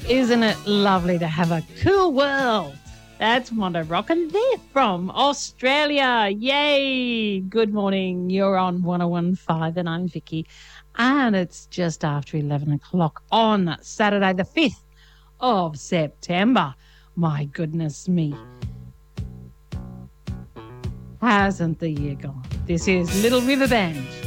Isn't it lovely to have a cool world? That's Mondo Rock, and they're from Australia. Yay! Good morning. You're on 101.5 and I'm Vicky. And it's just after 11 o'clock on Saturday the 5th of September. My goodness me. Hasn't the year gone? This is Little River Band.